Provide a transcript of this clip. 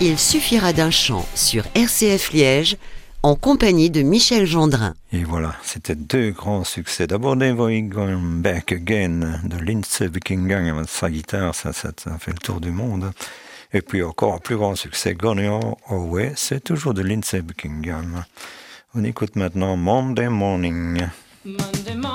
Il suffira d'un chant sur RCF Liège en compagnie de Michel Gendrin. Et voilà, c'était 2 grands succès. D'abord Never Going Back Again de Lindsey Buckingham avec sa guitare, ça fait le tour du monde. Et puis encore un plus grand succès, Gone Your Way, c'est toujours de Lindsey Buckingham. On écoute maintenant Monday Morning. Monday